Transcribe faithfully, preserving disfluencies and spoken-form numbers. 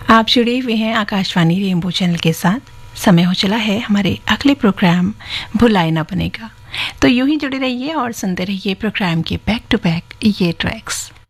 आप जुड़े हुए हैं आकाशवाणी रेनबो चैनल के साथ। समय हो चला है हमारे अगले प्रोग्राम भुलाए ना बनेगा। तो यूं ही जुड़े रहिए और सुनते रहिए प्रोग्राम के बैक टू बैक ये ट्रैक्स।